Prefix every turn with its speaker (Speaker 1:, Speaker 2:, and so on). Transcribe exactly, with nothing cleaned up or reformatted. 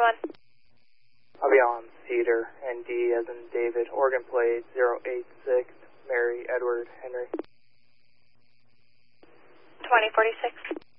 Speaker 1: one.
Speaker 2: I'll be on Cedar, N D as in David, Oregon plate zero eight six, Mary Edward Henry.
Speaker 1: twenty forty-six.